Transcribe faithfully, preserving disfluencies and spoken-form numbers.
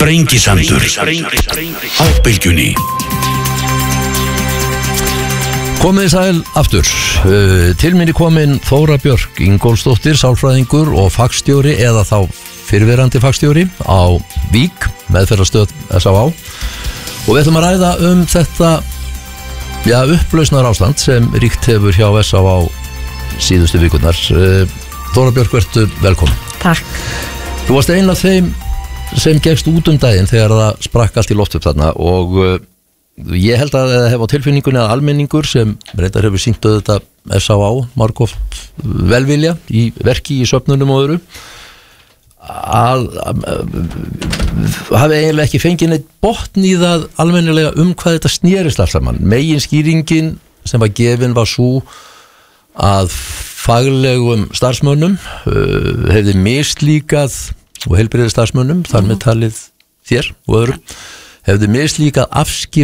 Sprengisandur á Bylgjunni. Komið sæl aftur. uh, Til minni komin Þóra Björk Ingólfsdóttir, sálfræðingur og fagstjóri eða þá fyrrverandi fagstjóri á Vík, meðferðarstöð S A A, og við ætlum að ræða um þetta ja, upplausnar ástand sem ríkt hefur hjá S A A síðustu vikurnar. uh, Þóra Björk, vertu velkomin. Takk. Þú varst ein af þeim sem gegst út um daginn þegar það sprakk allt í loft upp þarna og uh, ég held að það hef á tilfinningunni að almenningur sem reyndar hefur sýnt auðvitað S A A margoft velvilja í verki, í söfnunum og öðru, að, að, að hafi eiginlega ekki fengið neitt botn í það almennilega um hvað þetta snerist alls saman. Megin skýringin sem var gefin var svo að faglegum starfsmönnum uh, hefði mislíkað og heilbrigði starfsmönnum, þar með talið þér og öðrum, hefði mislíkað afskipti